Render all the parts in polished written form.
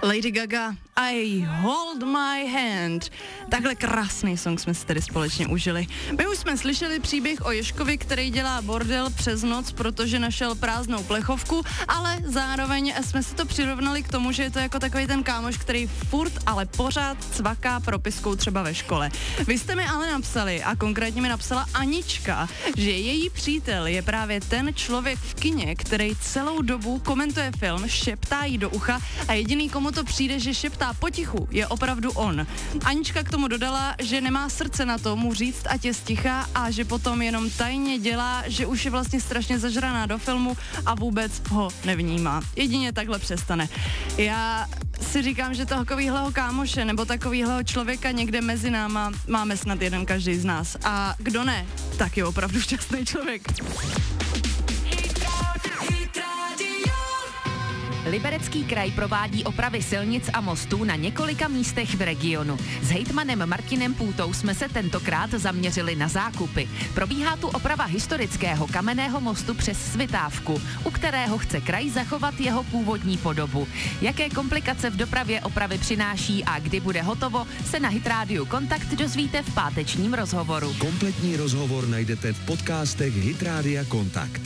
Lady Gaga, I hold my hand. Takhle krásný song jsme si tedy společně užili. My už jsme slyšeli příběh o Ježkovi, který dělá bordel přes noc, protože našel prázdnou plechovku, ale zároveň jsme si to přirovnali k tomu, že je to jako takový ten kámoš, který furt, ale pořád cvaká propiskou třeba ve škole. Vy jste mi ale napsali, a konkrétně mi napsala Anička, že její přítel je právě ten člověk v kině, který celou dobu komentuje film, šeptá jí do ucha a jediný, komu to přijde, že šeptá potichu, je opravdu on. Anička k tomu dodala, že nemá srdce na to mu říct, ať je sticha, a že potom jenom tajně dělá, že už je vlastně strašně zažraná do filmu a vůbec ho nevnímá. Jedině takhle přestane. Já si říkám, že takovýhleho kámoše nebo takovýhleho člověka někde mezi náma máme snad jeden každý z nás. A kdo ne, tak je opravdu šťastný člověk. Liberecký kraj provádí opravy silnic a mostů na několika místech v regionu. S hejtmanem Martinem Půtou jsme se tentokrát zaměřili na zákupy. Probíhá tu oprava historického kamenného mostu přes Svitávku, u kterého chce kraj zachovat jeho původní podobu. Jaké komplikace v dopravě opravy přináší a kdy bude hotovo, se na Hit Radio Kontakt dozvíte v pátečním rozhovoru. Kompletní rozhovor najdete v podcastech Hit Radia Kontakt.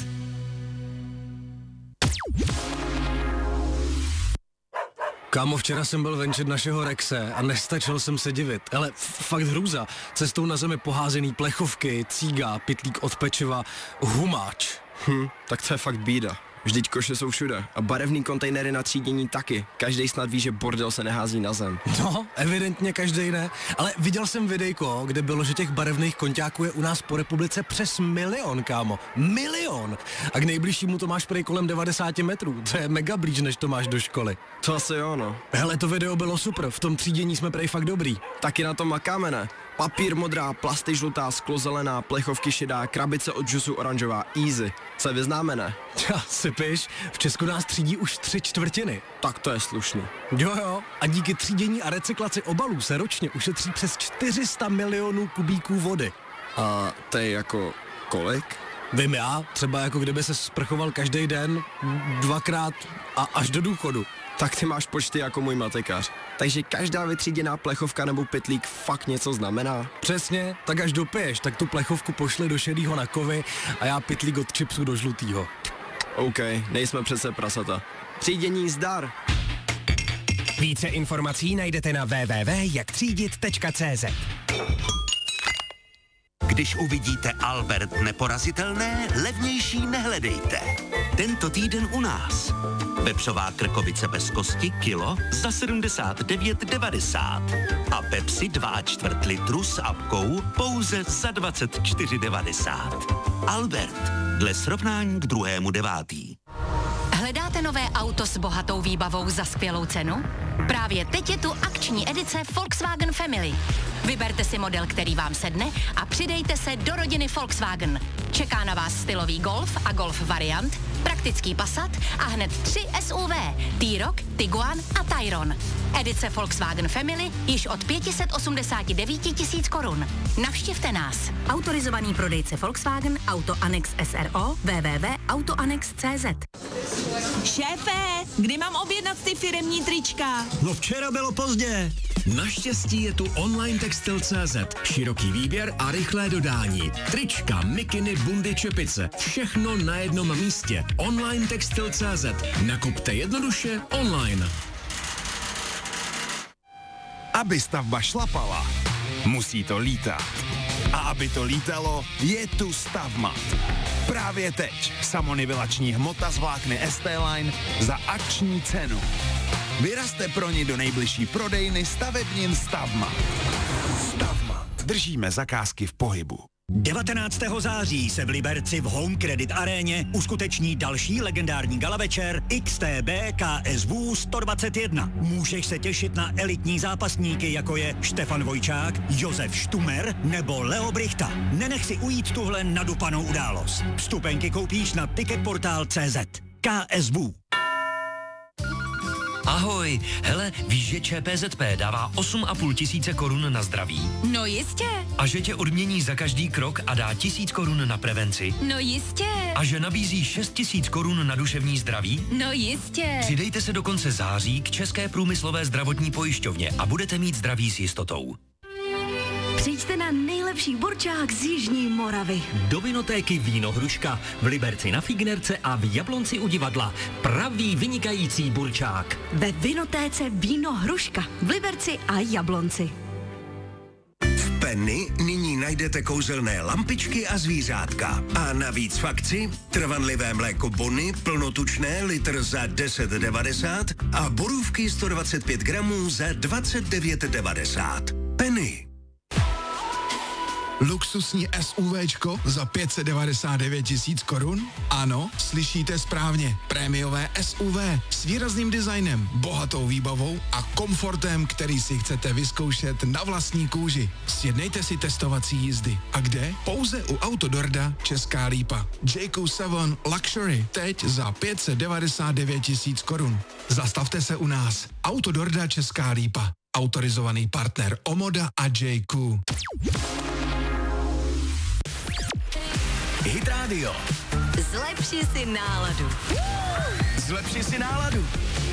Kámo, včera jsem byl venčet našeho Rexe a nestačil jsem se divit. Ale fakt hrůza. Cestou na zemi poházený plechovky, cíga, pytlík od pečiva, humáč. Tak to je fakt bída. Vždyť koše jsou všude a barevný kontejnery na třídění taky. Každý snad ví, že bordel se nehází na zem. No, evidentně každý ne. Ale viděl jsem videjko, kde bylo, že těch barevných konťáků je u nás po republice přes 1 milion, kámo. 1 milion! A k nejbližšímu to máš prej kolem 90 metrů. To je mega blíž, než to máš do školy. To asi jo, no. Hele, to video bylo super, v tom třídění jsme prej fakt dobrý. Taky na tom makáme, ne? Papír modrá, plasty žlutá, sklo zelená, plechovky šedá, krabice od džusu oranžová, easy. Se vyznáme, ne? Já si piš, v Česku nás třídí už 3/4. Tak to je slušný. Jo, a díky třídění a recyklaci obalů se ročně ušetří přes 400 milionů kubíků vody. A to je jako kolik? Vím já, třeba jako kdyby se sprchoval každý den, 2krát a až do důchodu. Tak ty máš počty jako můj matikář. Takže každá vytříděná plechovka nebo pytlík fakt něco znamená? Přesně, tak až dopiješ, tak tu plechovku pošli do šedýho na kovy a já pytlík od chipsu do žlutýho. OK, nejsme přece prasata. Třídění zdar! Více informací najdete na www.jaktřídit.cz. Když uvidíte Albert neporazitelné, levnější nehledejte. Tento týden u nás. Vepřová krkovice bez kosti kilo za 79,90 a Pepsi 2,4 litru s apkou pouze za 24,90. Albert, dle srovnání k 2.9. Hledáte nové auto s bohatou výbavou za skvělou cenu? Právě teď je tu akční edice Volkswagen Family. Vyberte si model, který vám sedne a přidejte se do rodiny Volkswagen. Čeká na vás stylový Golf a Golf variant, praktický Passat a hned 3 SUV, T-Roc, Tiguan a Tayron. Edice Volkswagen Family již od 589 000 korun. Navštivte nás. Autorizovaný prodejce Volkswagen Auto Annex SRO www.autoannex.cz. Šéfe, kdy mám objednat ty firemní trička? No včera bylo pozdě. Naštěstí je tu online textil.cz. Široký výběr a rychlé dodání. Trička, mikiny, bundy, čepice. Všechno na jednom místě. Online textil.cz. Nakupte jednoduše online. Aby stavba šlapala, musí to lítat. A aby to lítalo, je tu Stavmat. Právě teď samonivelační hmota z vlákny ST-Line za akční cenu. Vyrazte pro ní do nejbližší prodejny stavebnin Stavmat. Stavmat. Držíme zakázky v pohybu. 19. září se v Liberci v Home Credit aréně uskuteční další legendární gala večer XTB KSV 121. Můžeš se těšit na elitní zápasníky, jako je Štefan Vojčák, Josef Štumer nebo Leo Brichta. Nenech si ujít tuhle nadupanou událost. Vstupenky koupíš na ticketportal.cz. KSV. Ahoj, hele, víš, že ČPZP dává 8,5 tisíce korun na zdraví? No jistě. A že tě odmění za každý krok a dá 1000 korun na prevenci? No jistě. A že nabízí 6 000 korun na duševní zdraví? No jistě. Přidejte se do konce září k České průmyslové zdravotní pojišťovně a budete mít zdraví s jistotou. Přijďte na nejlepší burčák z Jižní Moravy. Do Vinotéky Víno Hruška, v Liberci na Fignerce a v Jablonci u divadla. Pravý vynikající burčák. Ve Vinotéce Víno Hruška, v Liberci a Jablonci. V Penny nyní najdete kouzelné lampičky a zvířátka. A navíc v akci trvanlivé mléko Bonny plnotučné litr za 10,90 a borůvky 125 gramů za 29,90. Penny. Luxusní SUVčko za 599 tisíc korun? Ano, slyšíte správně. Prémiové SUV s výrazným designem, bohatou výbavou a komfortem, který si chcete vyzkoušet na vlastní kůži. Sjednejte si testovací jízdy. A kde? Pouze u Autodorda Česká Lípa. JQ7 Luxury teď za 599 tisíc korun. Zastavte se u nás. Autodorda Česká Lípa. Autorizovaný partner Omoda a JQ. Hit Radio. Zlepši si náladu. Zlepši si náladu.